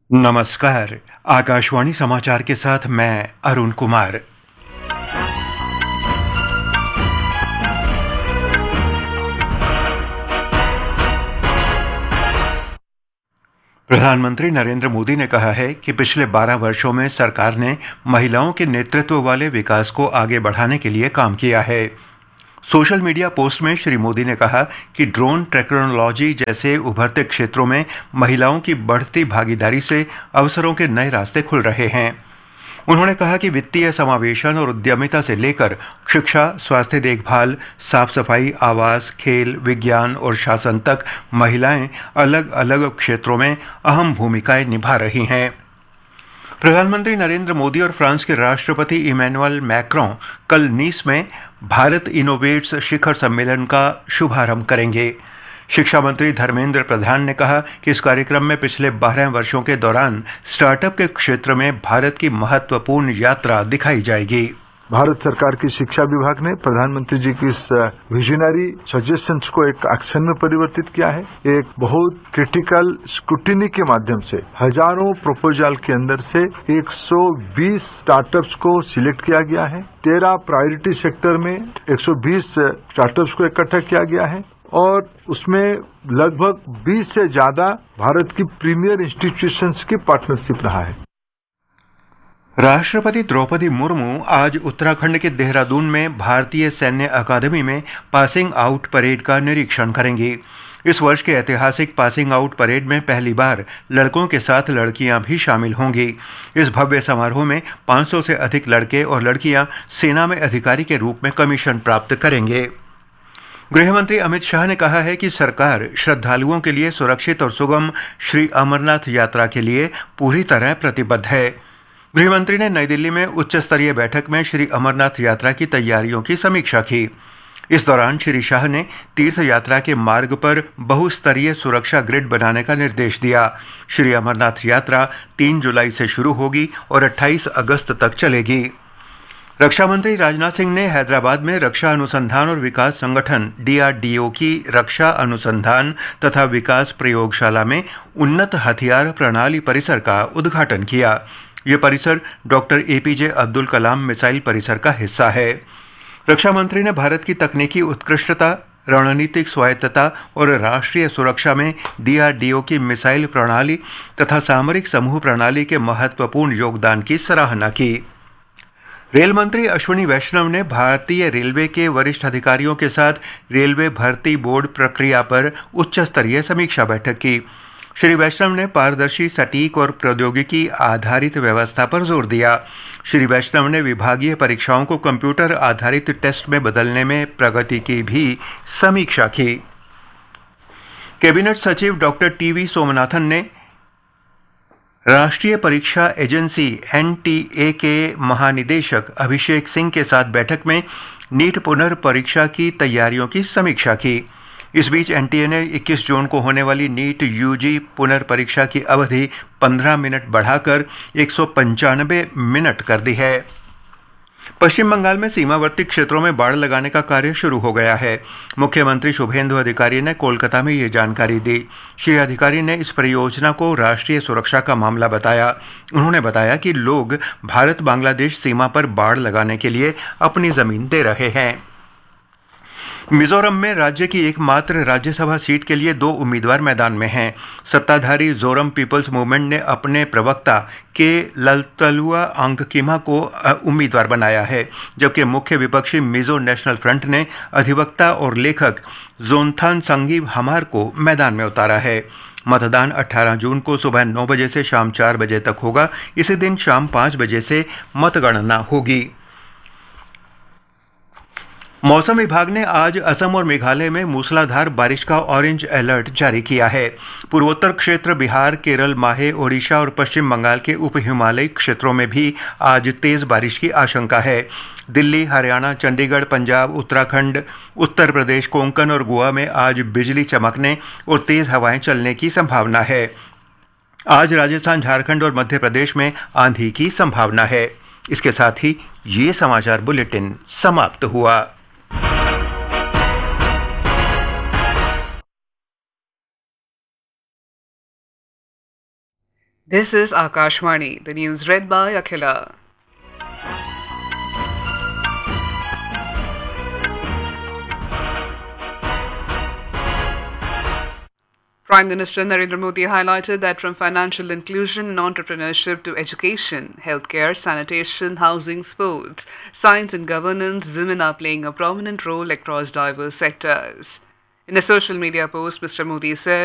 नमस्कार। आकाशवाणी समाचार के साथ मैं अरुण कुमार। प्रधानमंत्री नरेंद्र मोदी ने कहा है कि पिछले 12 वर्षों में सरकार ने महिलाओं के नेतृत्व वाले विकास को आगे बढ़ाने के लिए काम किया है। सोशल मीडिया पोस्ट में श्री मोदी ने कहा कि ड्रोन टेक्नोलॉजी जैसे उभरते क्षेत्रों में महिलाओं की बढ़ती भागीदारी से अवसरों के नए रास्ते खुल रहे हैं। उन्होंने कहा कि वित्तीय समावेशन और उद्यमिता से लेकर शिक्षा, स्वास्थ्य देखभाल, साफ सफाई, आवास, खेल, विज्ञान और शासन तक महिलाएं अलग अलग क्षेत्रों में अहम भूमिकाएं निभा रही हैं। प्रधानमंत्री नरेंद्र मोदी और फ्रांस के राष्ट्रपति इमैनुअल मैक्रों कल नीस में भारत इनोवेट्स शिखर सम्मेलन का शुभारंभ करेंगे। शिक्षा मंत्री धर्मेंद्र प्रधान ने कहा कि इस कार्यक्रम में पिछले 12 वर्षों के दौरान स्टार्टअप के क्षेत्र में भारत की महत्वपूर्ण यात्रा दिखाई जाएगी। भारत सरकार की शिक्षा विभाग ने प्रधानमंत्री जी की इस विजनरी सजेशंस को एक एक्शन में परिवर्तित किया है। एक बहुत क्रिटिकल स्क्रूटिनी के माध्यम से हजारों प्रपोजल के अंदर से 120 स्टार्टअप्स को सिलेक्ट किया गया है। 13 प्रायोरिटी सेक्टर में 120 स्टार्टअप्स को इकट्ठा किया गया है और उसमें लगभग 20 से ज्यादा भारत की प्रीमियर इंस्टीट्यूशंस की पार्टनरशिप रहा है। राष्ट्रपति द्रौपदी मुर्मू आज उत्तराखंड के देहरादून में भारतीय सैन्य अकादमी में पासिंग आउट परेड का निरीक्षण करेंगी। इस वर्ष के ऐतिहासिक पासिंग आउट परेड में पहली बार लड़कों के साथ लड़कियां भी शामिल होंगी। इस भव्य समारोह में 500 से अधिक लड़के और लड़कियां सेना में अधिकारी के रूप में कमीशन प्राप्त करेंगे। गृहमंत्री अमित शाह ने कहा है कि सरकार श्रद्धालुओं के लिए सुरक्षित और सुगम श्री अमरनाथ यात्रा के लिए पूरी तरह प्रतिबद्ध है। गृहमंत्री ने नई दिल्ली में उच्च स्तरीय बैठक में श्री अमरनाथ यात्रा की तैयारियों की समीक्षा की। इस दौरान श्री शाह ने तीर्थ यात्रा के मार्ग पर बहुस्तरीय सुरक्षा ग्रिड बनाने का निर्देश दिया। श्री अमरनाथ यात्रा 3 जुलाई से शुरू होगी और 28 अगस्त तक चलेगी। रक्षा मंत्री राजनाथ सिंह ने हैदराबाद में रक्षा अनुसंधान और विकास संगठन DRDO की रक्षा अनुसंधान तथा विकास प्रयोगशाला में उन्नत हथियार प्रणाली परिसर का उद्घाटन किया। ये परिसर doctor APJ Abdul Kalam missile परिसर का हिस्सा है। रक्षा मंत्री ने भारत की तकनीकी उत्कृष्टता, रणनीतिक स्वायत्तता और राष्ट्रीय सुरक्षा में DRDO की मिसाइल प्रणाली तथा सामरिक समूह प्रणाली के महत्वपूर्ण योगदान की सराहना की। रेल मंत्री अश्विनी वैष्णव ने भारतीय रेलवे के वरिष्ठ अधिकारियों के साथ रेलवे भर्ती बोर्ड प्रक्रिया पर उच्च स्तरीय समीक्षा बैठक की। श्री वैष्णव ने पारदर्शी, सटीक और प्रौद्योगिकी आधारित व्यवस्था पर जोर दिया। श्री वैष्णव ने विभागीय परीक्षाओं को कंप्यूटर आधारित टेस्ट में बदलने में प्रगति की भी समीक्षा की। कैबिनेट सचिव डॉक्टर TV सोमनाथन ने राष्ट्रीय परीक्षा एजेंसी NTA के महानिदेशक अभिषेक सिंह के साथ बैठक में नीट पुनर्परीक्षा की तैयारियों की समीक्षा की। इस बीच NTA ने 21 जून को होने वाली नीट UG पुनर्परीक्षा की अवधि 15 मिनट बढ़ाकर 195 मिनट कर दी है। पश्चिम बंगाल में सीमावर्ती क्षेत्रों में बाड़ लगाने का कार्य शुरू हो गया है। मुख्यमंत्री शुभेंदु अधिकारी ने कोलकाता में ये जानकारी दी। श्री अधिकारी ने इस परियोजना को राष्ट्रीय सुरक्षा का मामला बताया। उन्होंने बताया कि लोग भारत बांग्लादेश सीमा पर बाड़ लगाने के लिए अपनी जमीन दे रहे हैं। मिजोरम में राज्य की एकमात्र राज्यसभा सीट के लिए 2 उम्मीदवार मैदान में हैं। सत्ताधारी जोरम पीपल्स मूवमेंट ने अपने प्रवक्ता के ललतलुआ अंगकिमा को उम्मीदवार बनाया है, जबकि मुख्य विपक्षी मिजो नेशनल फ्रंट ने अधिवक्ता और लेखक जोनथान संगी हमार को मैदान में उतारा है। मतदान 18 जून को सुबह 9 बजे से शाम 4 बजे तक होगा। इसी दिन शाम 5 बजे से मतगणना होगी। मौसम विभाग ने आज असम और मेघालय में मूसलाधार बारिश का ऑरेंज अलर्ट जारी किया है। पूर्वोत्तर क्षेत्र, बिहार, केरल, माहे, ओडिशा और पश्चिम बंगाल के उप हिमालयी क्षेत्रों में भी आज तेज बारिश की आशंका है। दिल्ली, हरियाणा, चंडीगढ़, पंजाब, उत्तराखंड, उत्तर प्रदेश, कोंकण और गोवा में आज बिजली चमकने और तेज हवाएं चलने की संभावना है। आज राजस्थान, झारखंड और मध्य प्रदेश में आंधी की संभावना है। इसके साथ ही ये समाचार बुलेटिन समाप्त हुआ। This is Akashvani, the news read by Akhila. Prime Minister Narendra Modi highlighted that from financial inclusion and entrepreneurship to education, healthcare, sanitation, housing, sports, science and governance, women are playing a prominent role across diverse sectors. In a social media post, Mr. Modi said,